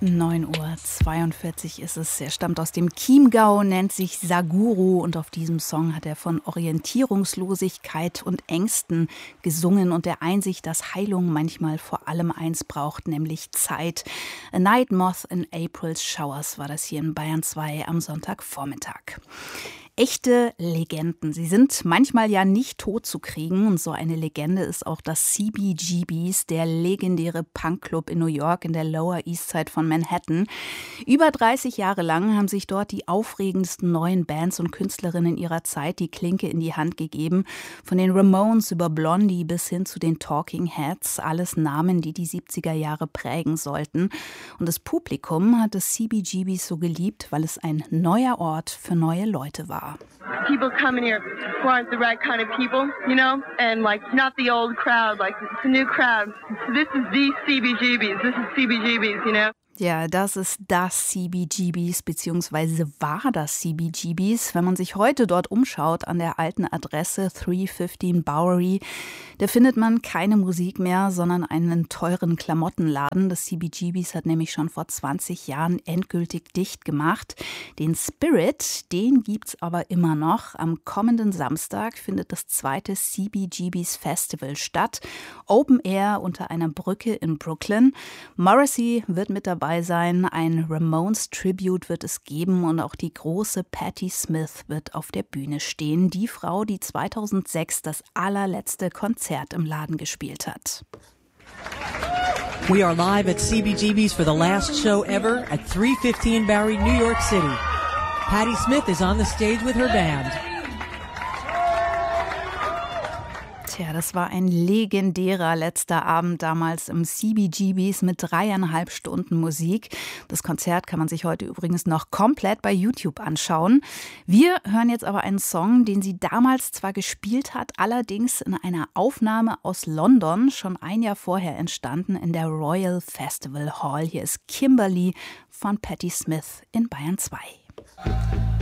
9:42 Uhr ist es. Er stammt aus dem Chiemgau, nennt sich Saguru und auf diesem Song hat er von Orientierungslosigkeit und Ängsten gesungen und der Einsicht, dass Heilung manchmal vor allem eins braucht, nämlich Zeit. A Night Moth in April's Showers war das hier in Bayern 2 am Sonntagvormittag. Echte Legenden. Sie sind manchmal ja nicht tot zu kriegen und so eine Legende ist auch das CBGBs, der legendäre Punkclub in New York in der Lower East Side von Manhattan. Über 30 Jahre lang haben sich dort die aufregendsten neuen Bands und Künstlerinnen ihrer Zeit die Klinke in die Hand gegeben. Von den Ramones über Blondie bis hin zu den Talking Heads, alles Namen, die die 70er Jahre prägen sollten. Und das Publikum hat das CBGBs so geliebt, weil es ein neuer Ort für neue Leute war. People coming here who aren't the right kind of people, you know, and like not the old crowd, like it's a new crowd. This is the CBGBs, this is CBGBs, you know. Ja, das ist das CBGBs, beziehungsweise war das CBGBs. Wenn man sich heute dort umschaut an der alten Adresse 315 Bowery, da findet man keine Musik mehr, sondern einen teuren Klamottenladen. Das CBGBs hat nämlich schon vor 20 Jahren endgültig dicht gemacht. Den Spirit, den gibt's aber immer noch. Am kommenden Samstag findet das zweite CBGBs Festival statt. Open Air unter einer Brücke in Brooklyn. Morrissey wird mit dabei sein, ein Ramones Tribute wird es geben und auch die große Patti Smith wird auf der Bühne stehen. Die Frau, die 2006 das allerletzte Konzert im Laden gespielt hat. We are live at CBGB's for the last show ever at 315 Bowery, New York City. Patti Smith is on the stage with her band. Tja, das war ein legendärer letzter Abend damals im CBGBs mit 3,5 Stunden Musik. Das Konzert kann man sich heute übrigens noch komplett bei YouTube anschauen. Wir hören jetzt aber einen Song, den sie damals zwar gespielt hat, allerdings in einer Aufnahme aus London, schon ein Jahr vorher entstanden in der Royal Festival Hall. Hier ist Kimberly von Patti Smith in Bayern 2.